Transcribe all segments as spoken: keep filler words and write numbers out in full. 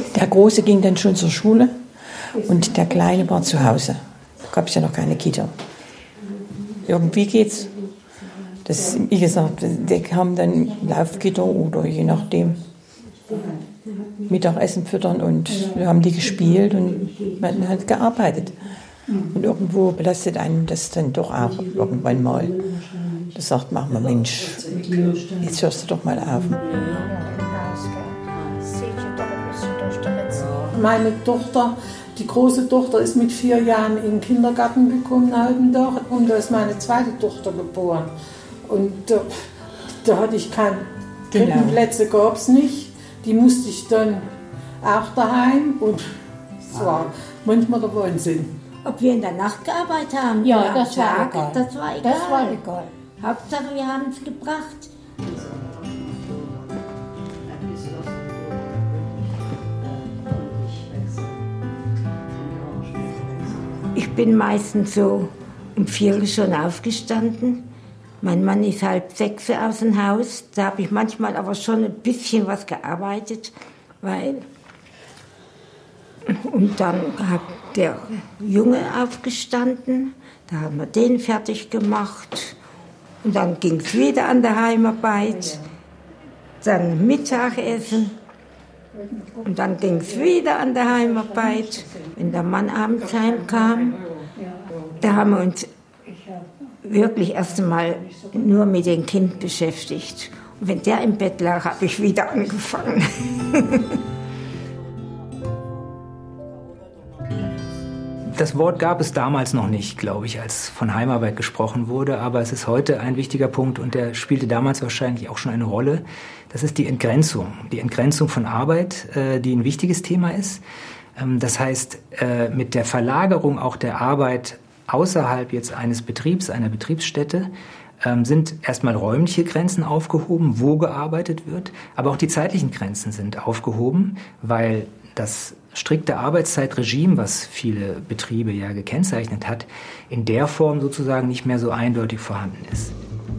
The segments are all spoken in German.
Der Große ging dann schon zur Schule und der Kleine war zu Hause. Da gab es ja noch keine Kita. Irgendwie geht's. Das, wie gesagt, die haben dann Laufgitter oder je nachdem Mittagessen füttern und wir haben die gespielt und man hat gearbeitet. Und irgendwo belastet einen das dann doch auch irgendwann mal. Das sagt man, Mensch, jetzt hörst du doch mal auf. Meine Tochter, die große Tochter, ist mit vier Jahren in den Kindergarten gekommen, einen halben Tag, und da ist meine zweite Tochter geboren. Und äh, da hatte ich keine Krippenplätze, gab es nicht. Die musste ich dann auch daheim und es war manchmal der Wahnsinn. Ob wir in der Nacht gearbeitet haben? Ja, ja, das war egal. Das war egal. Das war egal. Hauptsache, wir haben es gebracht. Ich bin meistens so um vier Uhr schon aufgestanden. Mein Mann ist halb sechs aus dem Haus. Da habe ich manchmal aber schon ein bisschen was gearbeitet, weil... Und dann hat der Junge aufgestanden, da haben wir den fertig gemacht. Und dann ging es wieder an der Heimarbeit, dann Mittagessen. Und dann ging es wieder an der Heimarbeit. Wenn der Mann abends heimkam, da haben wir uns wirklich erst einmal nur mit dem Kind beschäftigt. Und wenn der im Bett lag, habe ich wieder angefangen. Das Wort gab es damals noch nicht, glaube ich, als von Heimarbeit gesprochen wurde. Aber es ist heute ein wichtiger Punkt und der spielte damals wahrscheinlich auch schon eine Rolle. Das ist die Entgrenzung. Die Entgrenzung von Arbeit, die ein wichtiges Thema ist. Das heißt, mit der Verlagerung auch der Arbeit außerhalb jetzt eines Betriebs, einer Betriebsstätte, sind erstmal räumliche Grenzen aufgehoben, wo gearbeitet wird. Aber auch die zeitlichen Grenzen sind aufgehoben, weil das strikte Arbeitszeitregime, was viele Betriebe ja gekennzeichnet hat, in der Form sozusagen nicht mehr so eindeutig vorhanden ist.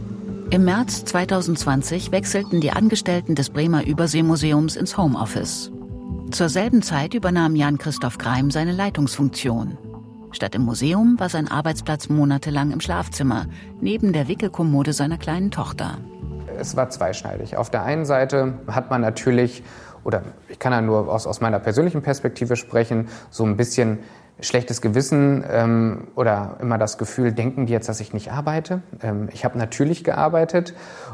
Im März zweitausendzwanzig wechselten die Angestellten des Bremer Überseemuseums ins Homeoffice. Zur selben Zeit übernahm Jan-Christoph Greim seine Leitungsfunktion. Statt im Museum war sein Arbeitsplatz monatelang im Schlafzimmer, neben der Wickelkommode seiner kleinen Tochter. Es war zweischneidig. Auf der einen Seite hat man natürlich, oder ich kann ja nur aus, aus meiner persönlichen Perspektive sprechen, so ein bisschen schlechtes Gewissen ähm, oder immer das Gefühl, denken die jetzt, dass ich nicht arbeite? Ähm, ich habe natürlich gearbeitet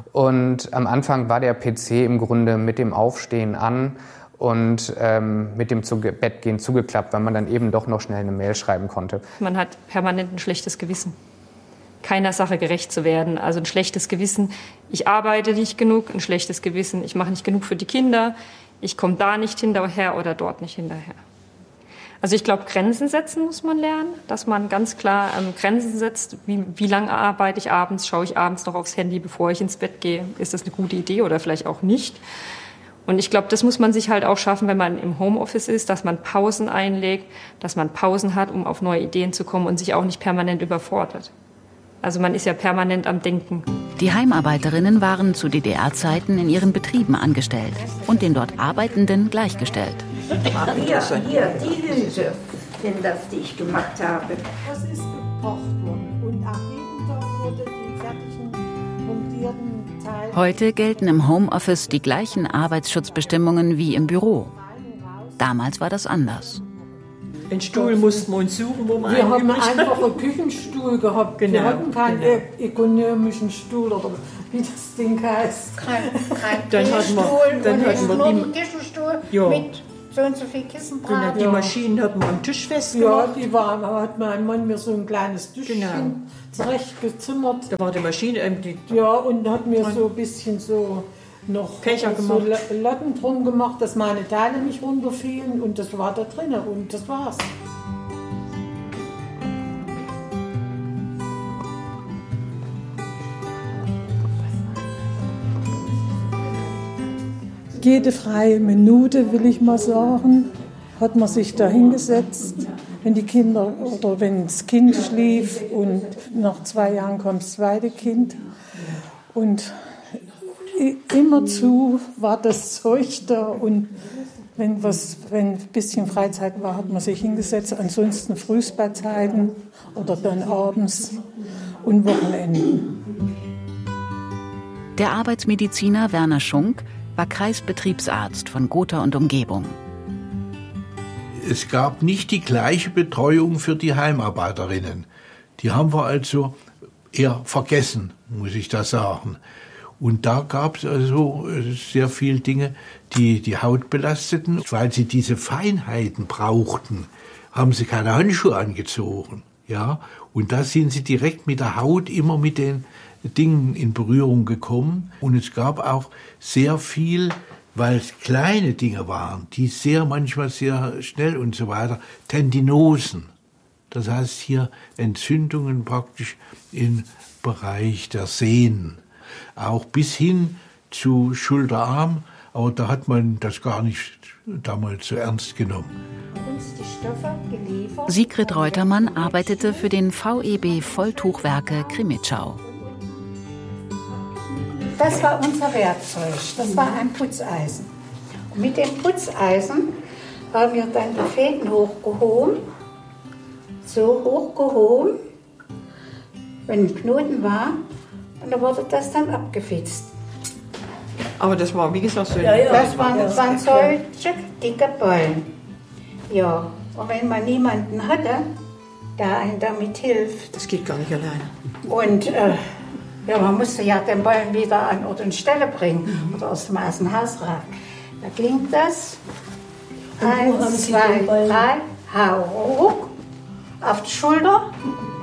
und am Anfang war der P C im Grunde mit dem Aufstehen an und ähm, mit dem zu Bettgehen zugeklappt, weil man dann eben doch noch schnell eine Mail schreiben konnte. Man hat permanent ein schlechtes Gewissen, keiner Sache gerecht zu werden. Also ein schlechtes Gewissen, ich arbeite nicht genug, ein schlechtes Gewissen, ich mache nicht genug für die Kinder, ich komme da nicht hinterher oder dort nicht hinterher. Also ich glaube, Grenzen setzen muss man lernen, dass man ganz klar ähm, Grenzen setzt. Wie, wie lange arbeite ich abends? Schaue ich abends noch aufs Handy, bevor ich ins Bett gehe? Ist das eine gute Idee oder vielleicht auch nicht? Und ich glaube, das muss man sich halt auch schaffen, wenn man im Homeoffice ist, dass man Pausen einlegt, dass man Pausen hat, um auf neue Ideen zu kommen und sich auch nicht permanent überfordert. Also man ist ja permanent am Denken. Die Heimarbeiterinnen waren zu D D R-Zeiten in ihren Betrieben angestellt und den dort Arbeitenden gleichgestellt. Hier, hier, die Hülse sind das, die ich gemacht habe. Das ist gepocht worden und am jeden Tag wurde die fertigen montierten Teile... Heute gelten im Homeoffice die gleichen Arbeitsschutzbestimmungen wie im Büro. Damals war das anders. Einen Stuhl mussten wir uns suchen, wo wir Wir haben einfach einen Küchenstuhl gehabt. Genau, Wir hatten keinen genau. ökonomischen Stuhl oder wie das Ding heißt. Kein, kein Dann hatten wir, dann hatten wir einen Küchenstuhl ja. mit so und so viel Kissen Genau, dran. die Ja. Maschinen hat man am Tisch Ja, festgemacht. die war, da hat mein Mann mir so ein kleines Tischchen Genau. zurechtgezimmert. Da war die Maschine, ähm, die Ja, und hat mir so ein bisschen so noch Fächer so gemacht. Latten drum gemacht, dass meine Teile nicht runterfielen, und das war da drin und das war's. Jede freie Minute, will ich mal sagen, hat man sich da hingesetzt, wenn die Kinder oder wenn das Kind schlief, und nach zwei Jahren kommt das zweite Kind. Und immerzu war das Zeug da und Wenn, was, wenn ein bisschen Freizeit war, hat man sich hingesetzt. Ansonsten Frühsparzeiten oder dann abends und Wochenenden. Der Arbeitsmediziner Werner Schunk war Kreisbetriebsarzt von Gotha und Umgebung. Es gab nicht die gleiche Betreuung für die Heimarbeiterinnen. Die haben wir also eher vergessen, muss ich da sagen. Und da gab es also sehr viele Dinge, die die Haut belasteten. Weil sie diese Feinheiten brauchten, haben sie keine Handschuhe angezogen. Ja? Und da sind sie direkt mit der Haut immer mit den Dingen in Berührung gekommen. Und es gab auch sehr viel, weil es kleine Dinge waren, die sehr manchmal sehr schnell und so weiter, Tendinosen. Das heißt hier Entzündungen praktisch im Bereich der Sehnen. Auch bis hin zu Schulterarm, aber da hat man das gar nicht damals so ernst genommen. Sigrid Reutermann arbeitete für den V E B Volltuchwerke Krimitschau. Das war unser Werkzeug, das war ein Putzeisen. Und mit dem Putzeisen haben wir dann die Fäden hochgehoben, so hochgehoben, wenn ein Knoten war, und dann wurde das dann abgefitzt. Aber das war, wie gesagt, so... Ja, ja. Das waren, das waren solche dicke Ballen. Ja, und wenn man niemanden hatte, der einem damit hilft... Das geht gar nicht alleine. Und äh, ja, man musste ja den Ballen wieder an Ort und Stelle bringen, mhm. oder aus dem Haus raus. Da ging das. Eins, zwei, drei, hau hoch, auf die Schulter.